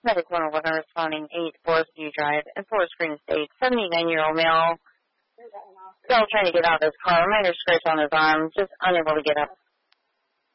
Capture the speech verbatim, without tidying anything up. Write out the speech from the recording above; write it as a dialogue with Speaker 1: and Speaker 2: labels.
Speaker 1: Medic one eleven responding eight Forest View Drive in Forest Green Estates. seventy-nine-year-old male. Still trying to get out of his car. Minor scratch on his arm. Just unable to get up.